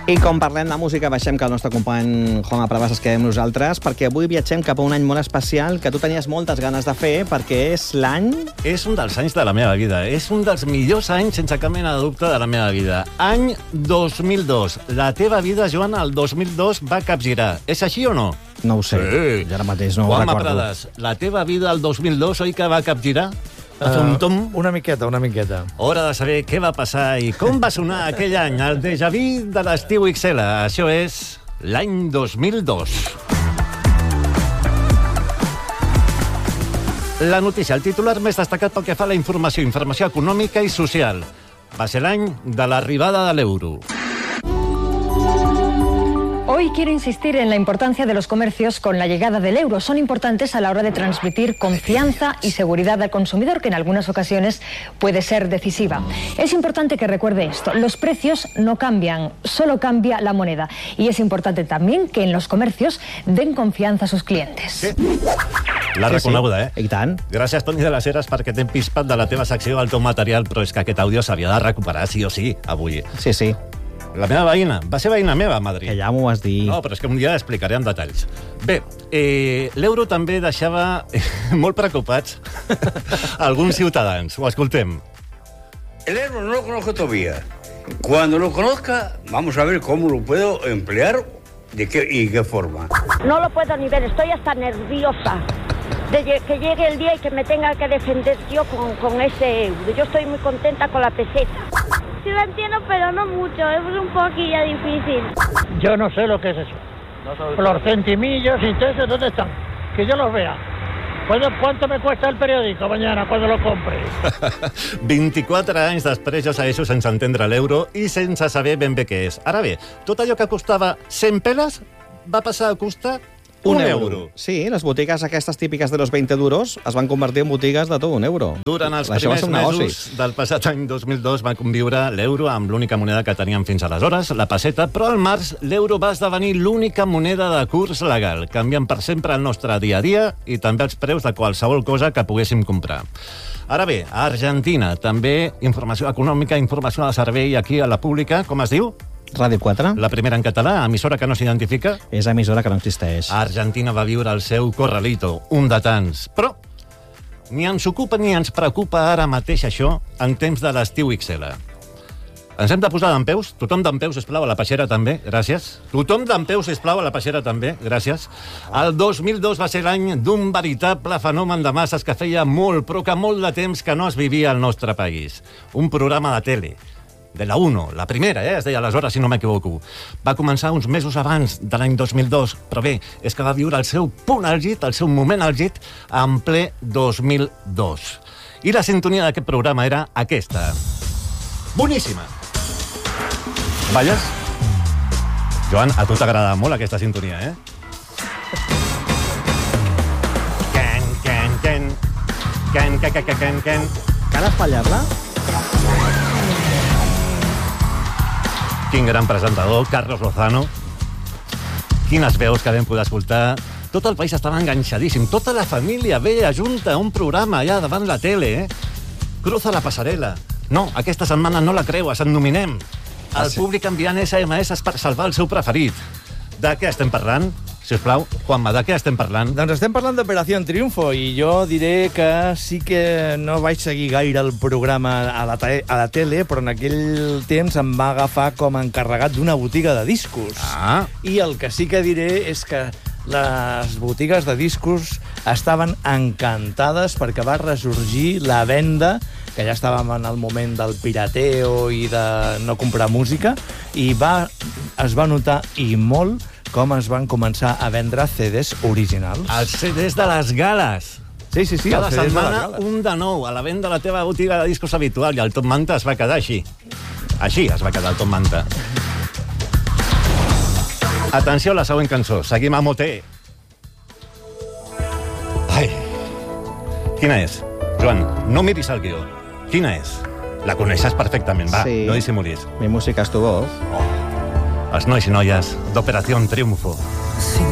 I com parlem de música, baixem que el nostre company Juanma Pravas es quedem nosaltres, perquè avui viatgem cap a un any molt especial que tu tenies moltes ganes de fer, perquè és l'any... És un dels anys de la meva vida. És un dels millors anys, sense cap mena de dubte, de la meva vida. Any 2002. La teva vida, Joan, el 2002 va capgirar. És així o no? No ho sé. Sí. Jo ara mateix no ho Juanma recordo. Prades, la teva vida el 2002, oi que va capgirar? Una miqueta. Hora de saber què va passar i com va sonar aquell any, el déjà vu de l'estiu XL. Això és l'any 2002. La notícia, el titular més destacat pel que fa a la informació econòmica i social. Va ser l'any de l'arribada de l'euro. Hoy quiero insistir en la importancia de los comercios con la llegada del euro. Son importantes a la hora de transmitir confianza y seguridad al consumidor, que en algunas ocasiones puede ser decisiva. Es importante que recuerde esto. Los precios no cambian, solo cambia la moneda. Y es importante también que en los comercios den confianza a sus clientes. Sí. L'ha reconeguda, eh? I tant. Gràcies, Toni de les Heres, perquè t'hem pispat de la teva secció del teu material, però és que aquest àudio s'havia de recuperar sí o sí, avui. Sí, sí. La meva veïna, va ser veïna meva a Madrid. Que ja m'ho vas dir. No, però és que un dia explicaré en detalls. Bé, l'euro també deixava molt preocupats alguns ciutadans. Ho escoltem. El euro no lo conozco todavía. Cuando lo conozca, vamos a ver cómo lo puedo emplear y qué forma. No lo puedo ni ver, estoy hasta nerviosa de que llegue el día y que me tenga que defender yo con ese euro. Yo estoy muy contenta con la peseta. Sí lo entiendo, pero no mucho, es un poquillo difícil. Yo no sé lo que es eso. Los centimillos y todo eso, ¿dónde están? Que yo los vea. ¿Cuánto me cuesta el periódico mañana cuando lo compre? 24 anys després jo segueixo sense entendre l'euro i sense saber ben bé què és. Ara bé, tot allò que costava 100 peles va passar a costar un euro. Sí, les botigues aquestes típiques de los 20 duros es van convertir en botigues de tot un euro. Durant els Això va primers ser un negoci. mesos del passat any 2002 va conviure l'euro amb l'única moneda que teníem fins aleshores, la peseta, però al març l'euro va esdevenir l'única moneda de curs legal, canviant per sempre el nostre dia a dia i també els preus de qualsevol cosa que poguéssim comprar. Ara bé, a Argentina, també informació econòmica, informació de servei aquí a la pública, com es diu? Ràdio 4. La primera en català, emissora que no s'identifica. És emissora que no existeix. A Argentina va viure el seu corralito, un de tants. Però ni ens ocupa ni ens preocupa ara mateix això en temps de l'estiu XL. Ens hem de posar dempeus? Tothom dempeus, sisplau, a la peixera també, gràcies. Tothom dempeus, sisplau, a la peixera també, gràcies. El 2002 va ser l'any d'un veritable fenomen de masses que feia molt, però que molt de temps que no es vivia al nostre país. Un programa de tele, de la 1, la primera, es deia aleshores, si no m'equivoco. Va començar uns mesos abans de l'any 2002, però bé, és que va viure el seu punt àlgid, el seu moment àlgid, en ple 2002. I la sintonia d'aquest programa era aquesta. Boníssima! Balles? Joan, a tu t'agrada molt aquesta sintonia, eh? Cal espatllar-la? Quin gran presentador, Carlos Lozano. Quines veus que vam poder escoltar. Tot el país estava enganxadíssim. Tota la família ve ajunta a un programa allà davant la tele, Cruza la passarel·la. No, aquesta setmana no la creues, en nominem. El públic enviant SMS per salvar el seu preferit. De què estem parlant? Sisplau, Juanma, de què estem parlant? Doncs estem parlant d'Operació Triunfo i jo diré que sí que no vaig seguir gaire el programa a la tele, però en aquell temps em va agafar com a encarregat d'una botiga de discos. Ah. I el que sí que diré és que les botigues de discos estaven encantades perquè va ressorgir la venda, que ja estàvem en el moment del pirateo i de no comprar música, i es va notar i molt com es van començar a vendre CDs originals. Els CDs de les gales. Sí, Cada setmana un de nou, a la venda de la teva botiga de discos habitual, i el Top Manta es va quedar així. Així es va quedar el Top Manta. Atenció a la següent cançó. Seguim amb OT. Ai, quina és? Joan, no miris el guió. Quina és? La coneixes perfectament, va, Sí. no dissimulis. Mi música és tu voz. Els nois i noies d'Operació Triunfo. Sin